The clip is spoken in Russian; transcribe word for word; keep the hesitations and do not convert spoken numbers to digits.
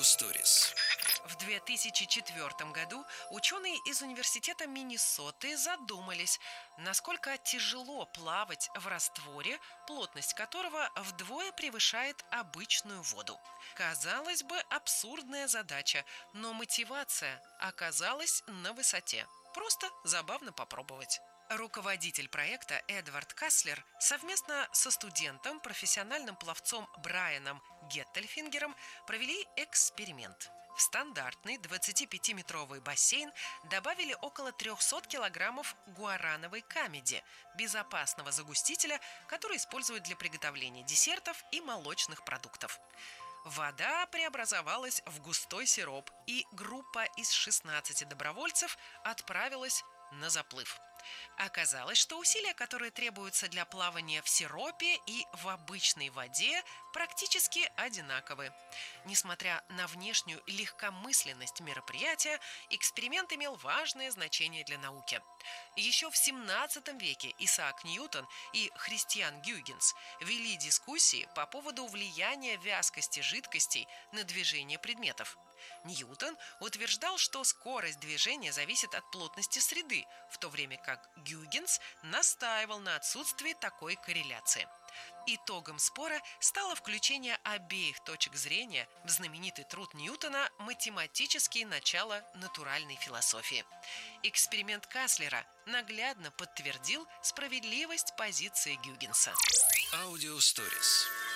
Аудиосторис. В две тысячи четвёртом году ученые из университета Миннесоты задумались, насколько тяжело плавать в растворе, плотность которого вдвое превышает обычную воду. Казалось бы, абсурдная задача, но мотивация оказалась на высоте. Просто забавно попробовать. Руководитель проекта Эдвард Каслер совместно со студентом, профессиональным пловцом Брайаном Геттельфингером провели эксперимент. В стандартный двадцатипятиметровый бассейн добавили около трехсот килограммов гуарановой камеди, безопасного загустителя, который используют для приготовления десертов и молочных продуктов. Вода преобразовалась в густой сироп, и группа из шестнадцати добровольцев отправилась на заплыв. Оказалось, что усилия, которые требуются для плавания в сиропе и в обычной воде, практически одинаковы. Несмотря на внешнюю легкомысленность мероприятия, эксперимент имел важное значение для науки. Еще в семнадцатом веке Исаак Ньютон и Христиан Гюйгенс вели дискуссии по поводу влияния вязкости жидкостей на движение предметов. Ньютон утверждал, что скорость движения зависит от плотности среды, в то время как Гюйгенс настаивал на отсутствии такой корреляции. Итогом спора стало включение обеих точек зрения в знаменитый труд Ньютона «Математические начала натуральной философии». Эксперимент Каслера наглядно подтвердил справедливость позиции Гюйгенса. Аудиосторис.